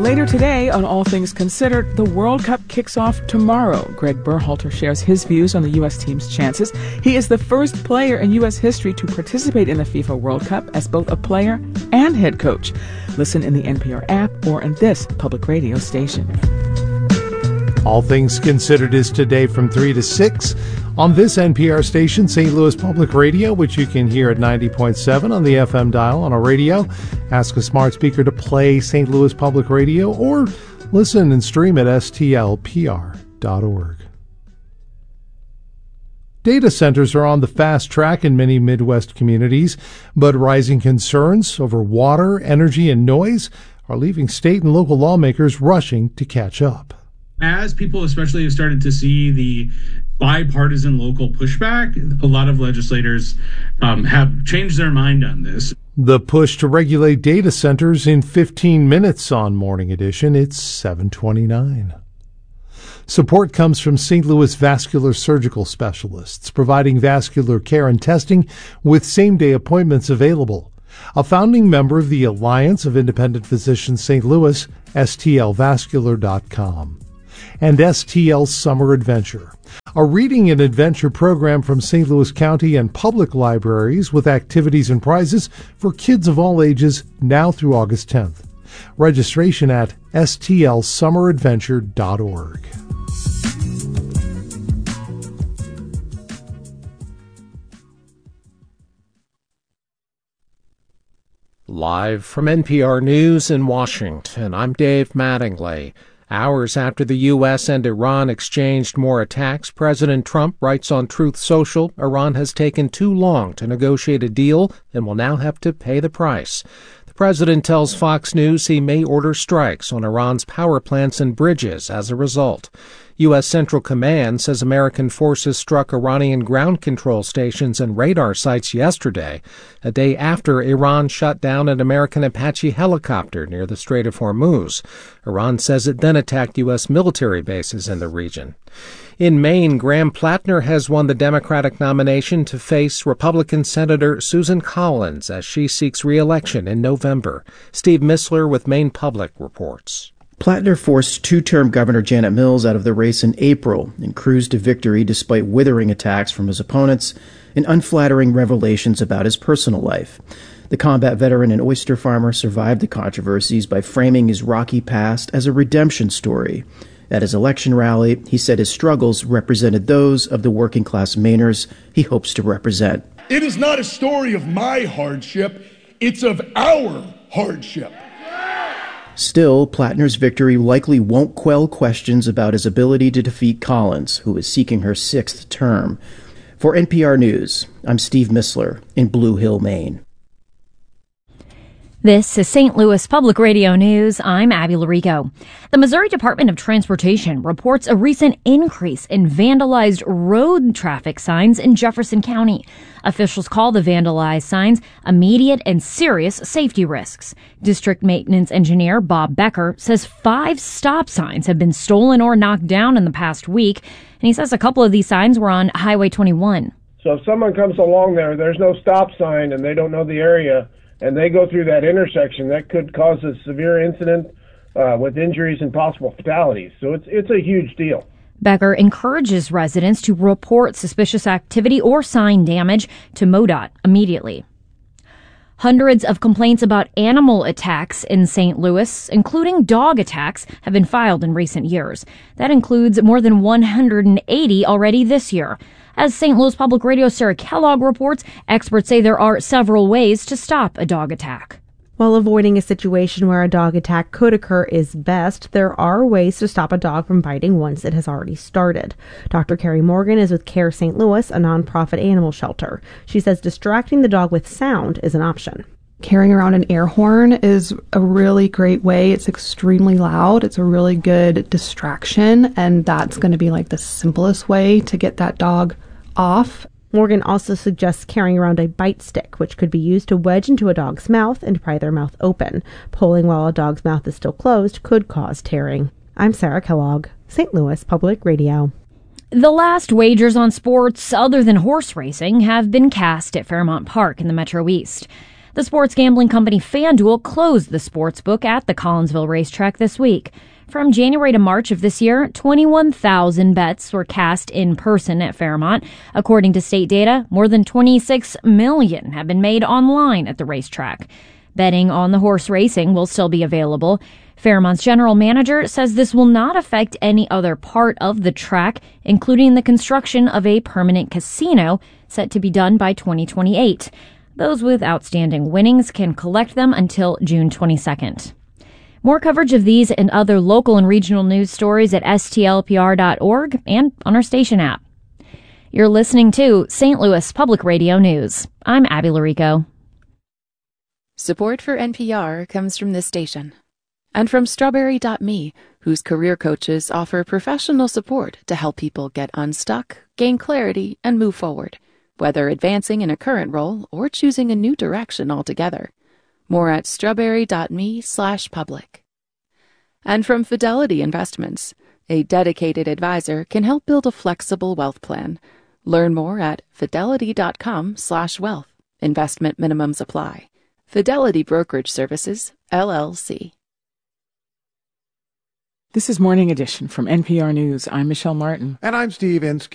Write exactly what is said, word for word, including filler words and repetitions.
Later today on All Things Considered, the World Cup kicks off tomorrow. Greg Berhalter shares his views on the U S team's chances. He is the first player in U S history to participate in the FIFA World Cup as both a player and head coach. Listen in the N P R app or in this public radio station. All Things Considered is today from three to six on this N P R station, Saint Louis Public Radio, which you can hear at ninety point seven on the F M dial on a radio. Ask a smart speaker to play Saint Louis Public Radio or listen and stream at S T L P R dot org. Data centers are on the fast track in many Midwest communities, but rising concerns over water, energy, and noise are leaving state and local lawmakers rushing to catch up. As people especially have started to see the bipartisan local pushback, a lot of legislators um, have changed their mind on this. The push to regulate data centers in fifteen minutes on Morning Edition. It's seven twenty-nine. Support comes from Saint Louis Vascular Surgical Specialists, providing vascular care and testing with same-day appointments available. A founding member of the Alliance of Independent Physicians Saint Louis, S T L vascular dot com. And S T L Summer Adventure, a reading and adventure program from Saint Louis County and public libraries with activities and prizes for kids of all ages now through August tenth. Registration at S T L summer adventure dot org. Live from N P R News in Washington, I'm Dave Mattingly. Hours after the U S and Iran exchanged more attacks, President Trump writes on Truth Social, Iran has taken too long to negotiate a deal and will now have to pay the price. The president tells Fox News he may order strikes on Iran's power plants and bridges as a result. U S. Central Command says American forces struck Iranian ground control stations and radar sites yesterday, a day after Iran shot down an American Apache helicopter near the Strait of Hormuz. Iran says it then attacked U S military bases in the region. In Maine, Graham Plattner has won the Democratic nomination to face Republican Senator Susan Collins as she seeks re-election in November. Steve Missler with Maine Public reports. Plattner forced two-term Governor Janet Mills out of the race in April and cruised to victory despite withering attacks from his opponents and unflattering revelations about his personal life. The combat veteran and oyster farmer survived the controversies by framing his rocky past as a redemption story. At his election rally, he said his struggles represented those of the working-class Mainers he hopes to represent. It is not a story of my hardship, it's of our hardship. Still, Plattner's victory likely won't quell questions about his ability to defeat Collins, who is seeking her sixth term. For N P R News, I'm Steve Missler in Blue Hill, Maine. This is Saint Louis Public Radio News. I'm Abby Larico. The Missouri Department of Transportation reports a recent increase in vandalized road traffic signs in Jefferson County. Officials call the vandalized signs immediate and serious safety risks. District Maintenance Engineer Bob Becker says five stop signs have been stolen or knocked down in the past week, and he says a couple of these signs were on Highway twenty-one. So if someone comes along there, there's no stop sign, and they don't know the area, and they go through that intersection, that could cause a severe incident uh, with injuries and possible fatalities. So it's it's a huge deal. Becker encourages residents to report suspicious activity or sign damage to MoDOT immediately. Hundreds of complaints about animal attacks in Saint Louis, including dog attacks, have been filed in recent years. That includes more than one hundred eighty already this year. As Saint Louis Public Radio's Sarah Kellogg reports, experts say there are several ways to stop a dog attack. While avoiding a situation where a dog attack could occur is best, there are ways to stop a dog from biting once it has already started. Doctor Carrie Morgan is with Care Saint Louis, a nonprofit animal shelter. She says distracting the dog with sound is an option. Carrying around an air horn is a really great way. It's extremely loud. It's a really good distraction, and that's going to be like the simplest way to get that dog off. Morgan also suggests carrying around a bite stick, which could be used to wedge into a dog's mouth and pry their mouth open. Pulling while a dog's mouth is still closed could cause tearing. I'm Sarah Kellogg, Saint Louis Public Radio. The last wagers on sports other than horse racing have been cast at Fairmount Park in the Metro East. The sports gambling company FanDuel closed the sportsbook at the Collinsville racetrack this week. From January to March of this year, twenty-one thousand bets were cast in person at Fairmont. According to state data, more than twenty-six million have been made online at the racetrack. Betting on the horse racing will still be available. Fairmont's general manager says this will not affect any other part of the track, including the construction of a permanent casino set to be done by twenty twenty-eight. Those with outstanding winnings can collect them until June twenty-second. More coverage of these and other local and regional news stories at S T L P R dot org and on our station app. You're listening to Saint Louis Public Radio News. I'm Abby Larico. Support for N P R comes from this station and from Strawberry dot me, whose career coaches offer professional support to help people get unstuck, gain clarity, and move forward, whether advancing in a current role or choosing a new direction altogether. More at strawberry dot me slash public. And from Fidelity Investments, a dedicated advisor can help build a flexible wealth plan. Learn more at fidelity dot com slash wealth. Investment minimums apply. Fidelity Brokerage Services, L L C. This is Morning Edition from N P R News. I'm Michelle Martin. And I'm Steve Inskeep.